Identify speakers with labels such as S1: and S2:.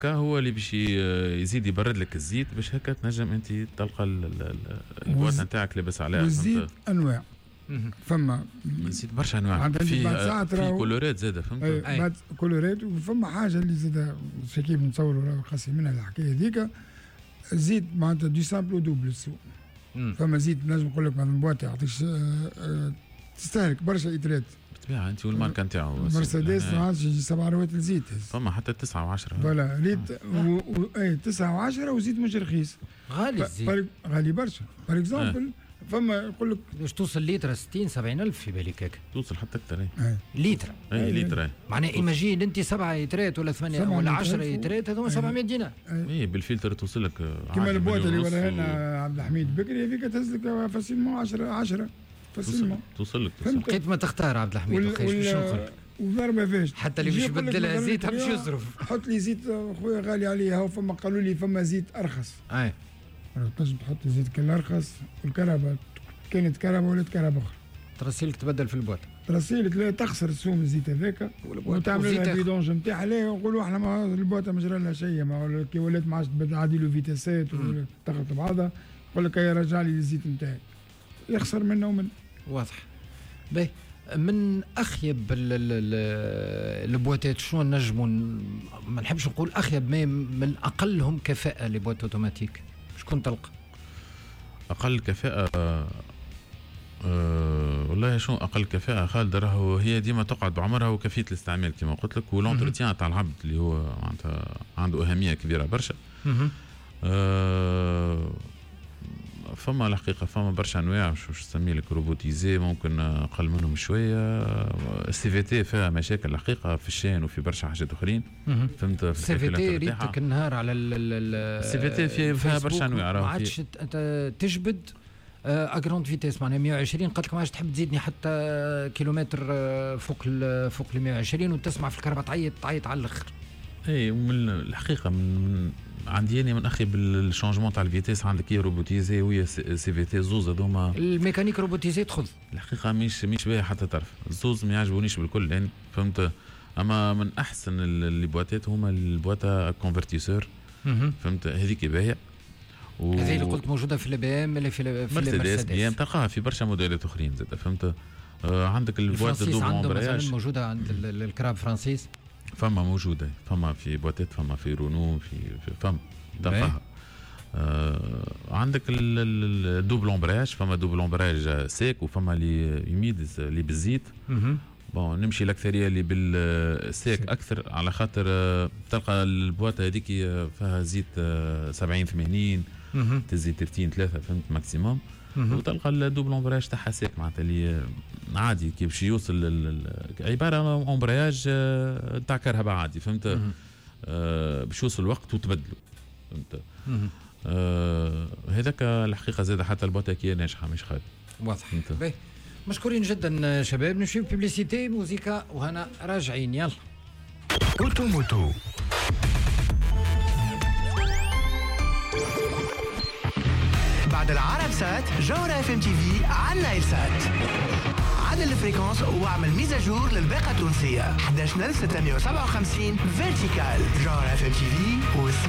S1: هكا هو اللي باش يزيد يبرد لك الزيت باش هكا تنجم انت تلقى البواطه نتاعك لاباس عليها.
S2: والزيت انواع فما
S1: نسيت برشا انواع في كولورات زاده فهمت
S2: بعد كولورات. وفما حاجه اللي زاده كيف نتصوروا خاصين منها الحكايه هذيك زيت معناتها دي سامبل ودوبل السوق. فما زيت نجم نقول لك مثلا بواطه يعطيكش تستهلك برشا لترات
S1: بالطبيعه انت والماركه نتاعو
S2: مرسيدس ما عادش يجي 7 روات الزيت
S1: فما حتى 9 و10
S2: فوالا ليت اي 9 و10 وزيت مش رخيص
S3: غالي الزيت
S2: غالي برشا. بار اكزومبل فما يقول لك
S3: باش توصل لتر 60 70 الف في بالك هكا
S1: توصل حتى اكثر
S3: لتر
S1: لتر
S3: معناها ايماجين انت 7 لترات ولا 8 ولا 10 لترات هذوما 700 دينار
S1: بالفلتر توصل لك
S2: كيما البواطه اللي وراها لنا عبد الحميد بكري هذيك تهز لك فاسيلمون 10 فاسيلمون
S1: توصل لك
S3: لقيت ما تختار عبد الحميد وخيش باش نقول
S2: وضربه فاش
S3: حتى اللي باش يبدلها زيت باش يصرف.
S2: حط لي زيت خويا غالي عليها وفما قالوا لي فما زيت ارخص تنجم تحط زيت كل ارخص. والكهرباء كانت كهرباء ولات كهرباء اخرى
S3: ترسيلك تبدل في البواطه
S2: ترسيلك لا تخسر السوم الزيت هذاك وتعمل لها فيدونج نتاعها. لا نقولوا احنا ما البواطه ما جرى لها شيء ما كي ولات ما عادش تبدل عادي له فيتاسات وتخلط بعضها يقول لك يا رجع لي الزيت نتاعي يخسر منه ومن
S3: واضح. باهي من اخيب البواتات شنو نجموا ما نحبش نقول اخيب من اقلهم كفاءه لبوات اوتوماتيك شكون تلقى
S1: اقل كفاءه؟ والله شنو اقل كفاءه خالد راهو هي ديما تقعد بعمرها وكفيه الاستعمال كما قلت لك والونتروتيان تاع العبد اللي هو معناتها عنده اهميه كبيره برشا. فما الحقيقه فما برشا انواع باش نسمي لك روبوتيزي ممكن اقل منهم شويه. السي في تي فيها مشاكل الحقيقه في الشين وفي برشا حاجات اخرين فهمت.
S3: السي في تي ريتك النهار على
S1: السي في تي فيها برشا انواع
S3: ما عادش تجبد اجروند فيتيس معناها 120 قالت لك ما عادش تحب تزيدني حتى كيلومتر فوق ال 120 وتسمع في الكهرباء تعيط على الاخر.
S1: اي ومن الحقيقه من عندي انا من اخي بالشونجمون تاع الفيتيس عندك هي روبوتيزي وهي سي في تي زوز هذوما
S3: الميكانيك روبوتيزي تخذ
S1: الحقيقه مش باهي حتى طرف الزوز ما يعجبونيش بالكل يعني فهمت. اما من احسن البواتات هما البواتا كونفرتيسور فهمت هذيك باهيه
S3: هذه اللي قلت موجوده في البي ام اللي في المرسيدس
S1: بي ام تلقاها في برشا موديلات اخرين زاد فهمت. عندك البوات دوبل امبرياج
S3: موجوده عند الكراب فرانسيس
S1: فما موجوده فما في بواتات فما في رونو في فما تلقاها. عندك الدوبل امبرياج فما دوبل امبرياج سيك وفما اللي يميدز اللي بالزيت. بون نمشي الاكثريه اللي بالسيك اكثر على خاطر تلقى البواطه هذيك فيها زيت 70 80 تزيد 30 3 فهمت ماكسيموم. وتلقى الدوبل امبرياج تاعها سيك معناتها اللي عادي كي باش يوصل عباره امبرياج تاع كهرباء عادي فهمت. باش يوصل الوقت وتبدلوا فهمت. هذاك الحقيقه زاد حتى البواطه كي ناجحه مش خايب
S3: واضح. مشكورين جدا شباب. نمشيو ببليسيتي موسيقى وهنا راجعين يلا.
S4: اوتوموتو بعد العرب سات جوهرة اف ام تي في على نايل سات. عدل الفريكونس واعمل ميزاجور للباقة التونسية 11657 فيرتيكال. جوهرة اف ام تي في واسمع